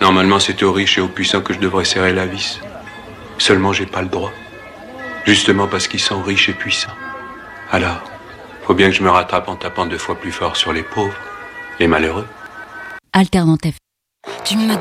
Normalement, c'est aux riches et aux puissants que je devrais serrer la vis. Seulement, j'ai pas le droit. Justement parce qu'ils sont riches et puissants. Alors, faut bien que je me rattrape en tapant 2 fois plus fort sur les pauvres, les malheureux. Alternative. Tu me